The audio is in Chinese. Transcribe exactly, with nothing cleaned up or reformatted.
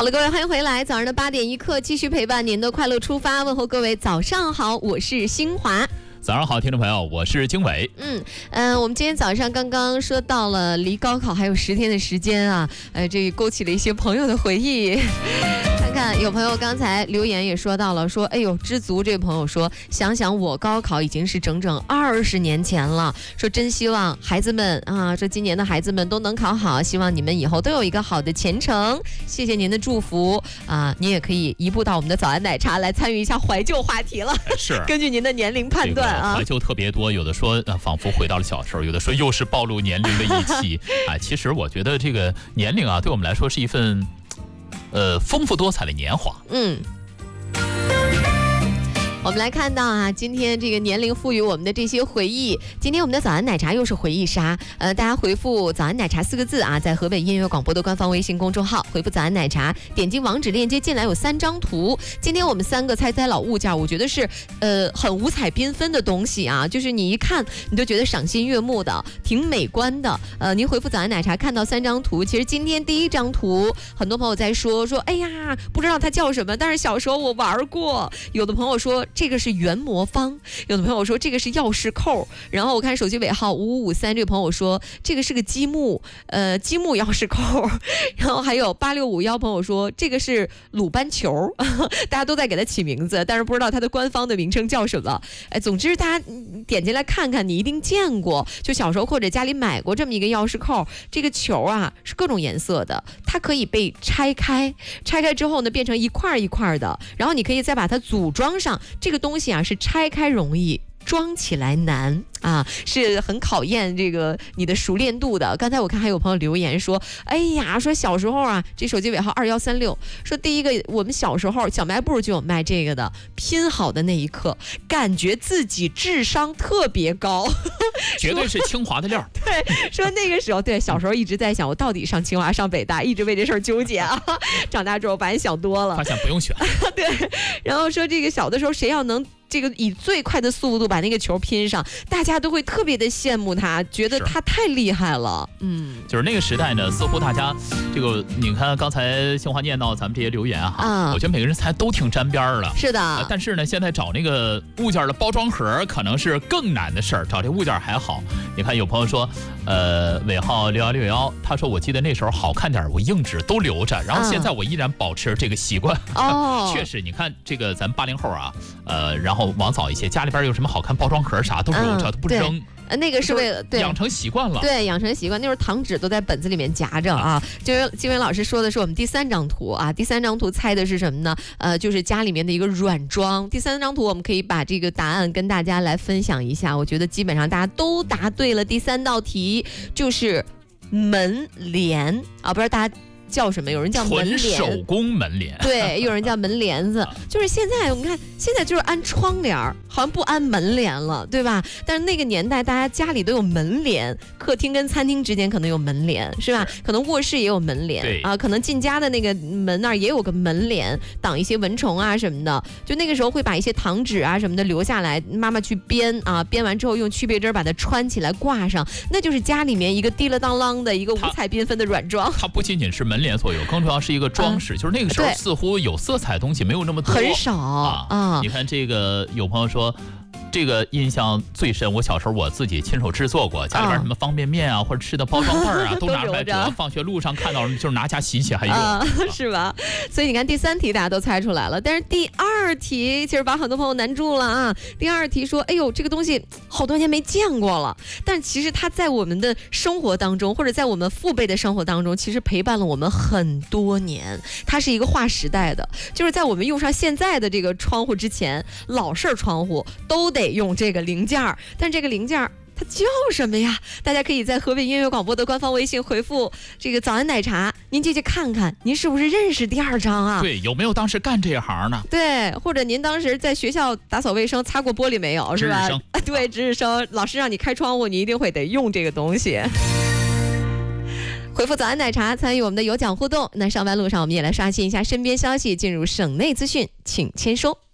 了，各位，欢迎回来。早上的八点一刻，继续陪伴您的快乐出发。问候各位，早上好，我是新华。 早上好，听众朋友，我是经纬。 嗯嗯、呃，我们今天早上刚刚说到了离高考还有十天的时间啊，呃，这勾起了一些朋友的回忆。看看有朋友刚才留言也说到了，说哎呦，知足这位朋友说，想想我高考已经是整整二十年前了，说真希望孩子们啊，说今年的孩子们都能考好，希望你们以后都有一个好的前程。谢谢您的祝福啊，您也可以移步到我们的早安奶茶来参与一下怀旧话题了。 是， 根据您的年龄判断啊， 这个、怀旧特别多，有的说、呃、仿佛回到了小时候，有的说又是暴露年龄的一期。啊，其实我觉得这个年龄啊，对我们来说是一份。呃，丰富多彩的年华。 嗯。我们来看到啊，今天这个年龄赋予我们的这些回忆。今天我们的早安奶茶又是回忆杀，呃，大家回复早安奶茶四个字啊，在河北音乐广播的官方微信公众号回复早安奶茶，点击网址链接进来有三张图。今天我们三个猜猜老物件，我觉得是呃很五彩缤纷的东西啊，就是你一看你就觉得赏心悦目的，挺美观的。呃，您回复早安奶茶看到三张图，其实今天第一张图，很多朋友在说说，哎呀，不知道它叫什么，但是小时候我玩过。有的朋友说。这个是圆魔方，有的朋友说这个是钥匙扣，然后我看手机尾号五五五三，这位朋友说这个是个积木，呃，积木钥匙扣，然后还有八六五幺朋友说这个是鲁班球，大家都在给它起名字，但是不知道它的官方的名称叫什么。哎，总之大家点进来看看，你一定见过，就小时候或者家里买过这么一个钥匙扣。这个球啊是各种颜色的，它可以被拆开，拆开之后呢变成一块一块的，然后你可以再把它组装上。这个东西啊是拆开容易，装起来难啊，是很考验这个你的熟练度的。刚才我看还有朋友留言说，哎呀，说小时候啊，这手机尾号二幺三六，说第一个我们小时候小卖部就有卖这个的，拼好的那一刻，感觉自己智商特别高， 绝对是清华的料。 对，说那个时候，对，小时候一直在想，我到底上清华上北大，一直为这事儿纠结啊。长大之后发现想多了， 发现不用选。 对，然后说这个小的时候谁要能。这个以最快的速度把那个球拼上，大家都会特别的羡慕他，觉得他太厉害了。嗯， 就是那个时代呢，似乎大家这个，你看刚才新华念到咱们这些留言哈、啊，我觉得每个人猜都挺沾边儿的。 是的、 呃，但是呢，现在找那个物件的包装盒可能是更难的事儿，找这物件还好。你看有朋友说，呃，尾号六幺六幺，他说我记得那时候好看点，我硬纸都留着，然后现在我依然保持这个习惯。 哦， 确实，你看这个咱八零后啊，呃，然后。往早一些，家里边有什么好看包装盒啥都留着，都不扔。 呃，那个是为了对养成习惯了， 对，养成习惯。那时候糖纸都在本子里面夹着啊。就是金文老师说的是我们第三张图啊，第三张图猜的是什么呢？呃，就是家里面的一个软装。第三张图我们可以把这个答案跟大家来分享一下。我觉得基本上大家都答对了。第三道题就是门帘啊，不知道大家。叫什么？有人叫门帘， 手工门帘， 对，有人叫门帘子。就是现在我们看，现在就是安窗帘，好像不安门帘了，对吧？但是那个年代，大家家里都有门帘，客厅跟餐厅之间可能有门帘，是吧？是可能卧室也有门帘啊，可能进家的那个门那儿也有个门帘，挡一些蚊虫啊什么的。就那个时候会把一些糖纸啊什么的留下来，妈妈去编啊，编完之后用去背针把它穿起来挂上，那就是家里面一个滴了当啷的一个五彩缤纷的软装。 它不仅仅是门。门帘所有，更重要是一个装饰、嗯，就是那个时候似乎有色彩的东西没有那么多， 很少啊。啊你看这个，有朋友说。这个印象最深，我小时候我自己亲手制作过，家里边什么方便面啊，或者吃的包装袋啊，都拿出来，放学路上看到就是拿家洗洗还用、啊， 是吧？所以你看第三题大家都猜出来了，但是第二题其实把很多朋友难住了啊。第二题说，哎呦，这个东西好多年没见过了，但其实它在我们的生活当中，或者在我们父辈的生活当中，其实陪伴了我们很多年。它是一个划时代的，就是在我们用上现在的这个窗户之前，老式窗户都得。得用这个零件，但这个零件它叫什么呀？大家可以在河北音乐广播的官方微信回复这个早安奶茶，您进去看看，您是不是认识第二张啊？ 对，有没有当时干这一行呢？ 对，或者您当时在学校打扫卫生擦过玻璃没有？是吧？对，值日生，老师让你开窗户，你一定会得用这个东西。回复早安奶茶，参与我们的有奖互动。那上班路上我们也来刷新一下身边消息，进入省内资讯，请签收。